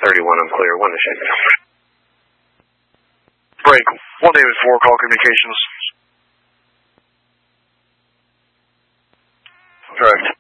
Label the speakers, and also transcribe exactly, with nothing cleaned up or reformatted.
Speaker 1: thirty-one, I'm clear. One to shake.
Speaker 2: Break. one David four, call communications.
Speaker 3: Correct.